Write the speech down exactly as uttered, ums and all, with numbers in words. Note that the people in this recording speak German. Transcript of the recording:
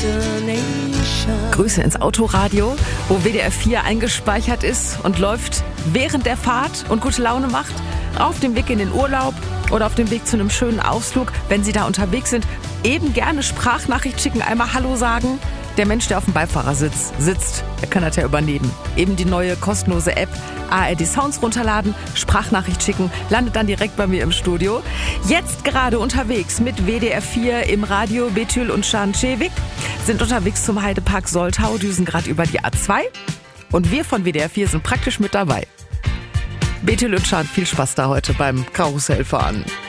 Grüße ins Autoradio, wo W D R vier eingespeichert ist und läuft während der Fahrt und gute Laune macht. Auf dem Weg in den Urlaub oder auf dem Weg zu einem schönen Ausflug, wenn Sie da unterwegs sind, eben gerne Sprachnachricht schicken, einmal Hallo sagen. Der Mensch, der auf dem Beifahrersitz sitzt, der kann das ja übernehmen. Eben die neue kostenlose App A R D Sounds runterladen, Sprachnachricht schicken, landet dann direkt bei mir im Studio. Jetzt gerade unterwegs mit W D R vier im Radio. Betül und Scharnczewik sind unterwegs zum Heidepark Soltau, düsen gerade über die A zwei. Und wir von W D R vier sind praktisch mit dabei. Betül und Scharn, viel Spaß da heute beim Karussellfahren.